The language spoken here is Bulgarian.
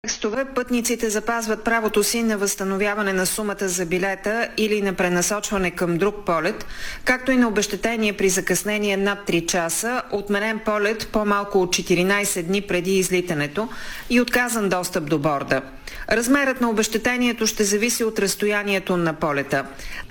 Текстове пътниците запазват правото си на възстановяване на сумата за билета или на пренасочване към друг полет, както и на обезщетение при закъснение над 3 часа, отменен полет по-малко от 14 дни преди излитането и отказан достъп до борда. Размерът на обезщетението ще зависи от разстоянието на полета.